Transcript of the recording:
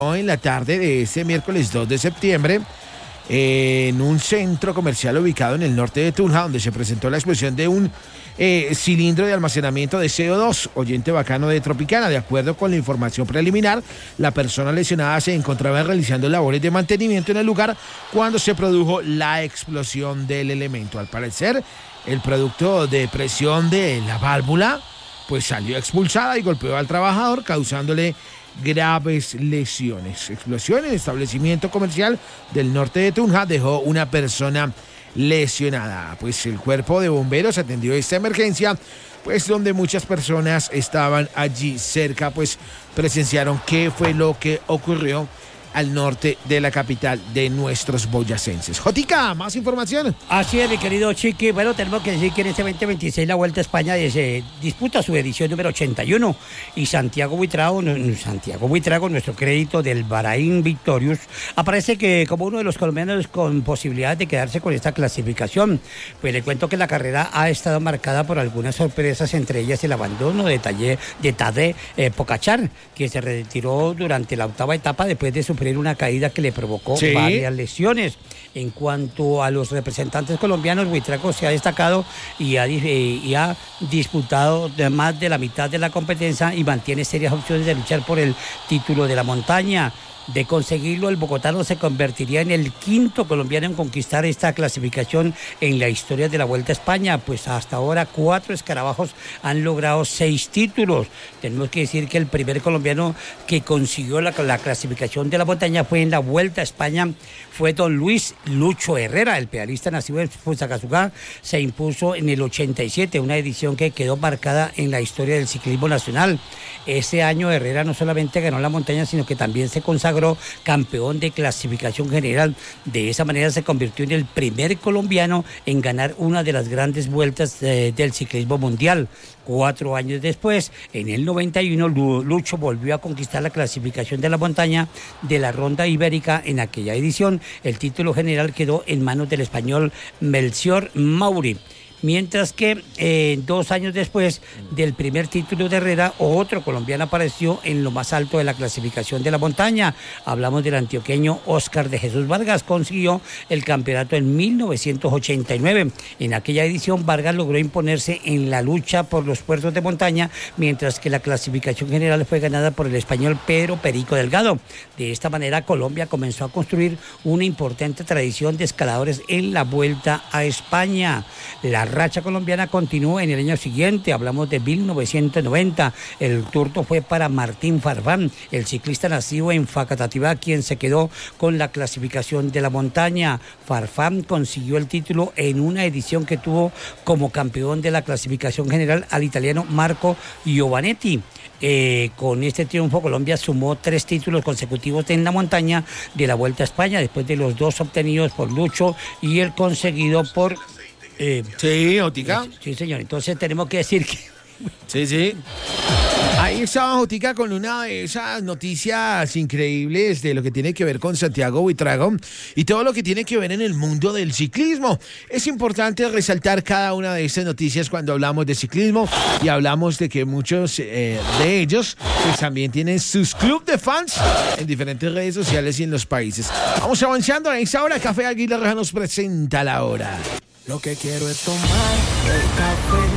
en la tarde de este miércoles 2 de septiembre en un centro comercial ubicado en el norte de Tunja, donde se presentó la explosión de un cilindro de almacenamiento de CO2, oyente bacano de Tropicana. De acuerdo con la información preliminar, la persona lesionada se encontraba realizando labores de mantenimiento en el lugar cuando se produjo la explosión del elemento. Al parecer, el producto de presión de la válvula pues salió expulsada y golpeó al trabajador, causándole graves lesiones. Explosión en el establecimiento comercial del norte de Tunja dejó una persona lesionada. Pues el cuerpo de bomberos atendió esta emergencia, pues donde muchas personas estaban allí cerca, pues presenciaron qué fue lo que ocurrió al norte de la capital de nuestros boyacenses. Jotica, más información. Así es, mi querido Chiqui. Bueno, tenemos que decir que en este 2026 la Vuelta a España se disputa su edición número 81 y Santiago Buitrago, nuestro crédito del Bahrain Victorious, aparece que como uno de los colombianos con posibilidad de quedarse con esta clasificación. Pues le cuento que la carrera ha estado marcada por algunas sorpresas, entre ellas el abandono de Tadej Pogačar, que se retiró durante la octava etapa después de sufrir una caída que le provocó varias lesiones. En cuanto a los representantes colombianos, Buitrago se ha destacado y ha disputado más de la mitad de la competencia y mantiene serias opciones de luchar por el título de la montaña. De conseguirlo, el bogotano se convertiría en el quinto colombiano en conquistar esta clasificación en la historia de la Vuelta a España, pues hasta ahora 4 escarabajos han logrado 6 títulos. Tenemos que decir que el primer colombiano que consiguió la clasificación de la montaña fue en la Vuelta a España, fue don Luis Lucho Herrera, el pedalista nacido en Fusagasugá. Se impuso en el 87, una edición que quedó marcada en la historia del ciclismo nacional. Ese año Herrera no solamente ganó la montaña, sino que también se consagró campeón de clasificación general. De esa manera se convirtió en el primer colombiano en ganar una de las grandes vueltas del ciclismo mundial. 4 años después, en el 91, Lucho volvió a conquistar la clasificación de la montaña de la Ronda Ibérica. En aquella edición, el título general quedó en manos del español Melcior Mauri. Mientras que 2 años después del primer título de Herrera, otro colombiano apareció en lo más alto de la clasificación de la montaña. Hablamos del antioqueño Óscar de Jesús Vargas. Consiguió el campeonato en 1989. En aquella edición, Vargas logró imponerse en la lucha por los puertos de montaña, mientras que la clasificación general fue ganada por el español Pedro Perico Delgado. De esta manera, Colombia comenzó a construir una importante tradición de escaladores en la Vuelta a España. La racha colombiana continuó en el año siguiente. Hablamos de 1990. El turno fue para Martín Farfán, el ciclista nacido en Facatativá, quien se quedó con la clasificación de la montaña. Farfán consiguió el título en una edición que tuvo como campeón de la clasificación general al italiano Marco Giovanetti. Con este triunfo, Colombia sumó 3 títulos consecutivos en la montaña de la Vuelta a España, después de los 2 obtenidos por Lucho y el conseguido por sí, Jotica. Sí, señor. Entonces tenemos que decir que... Sí. Ahí estaba Jotica con una de esas noticias increíbles de lo que tiene que ver con Santiago Buitrago y todo lo que tiene que ver en el mundo del ciclismo. Es importante resaltar cada una de estas noticias cuando hablamos de ciclismo y hablamos de que muchos de ellos pues también tienen sus club de fans en diferentes redes sociales y en los países. Vamos avanzando. A esta hora, Café Águila Roja nos presenta la hora. Lo que quiero es tomar el café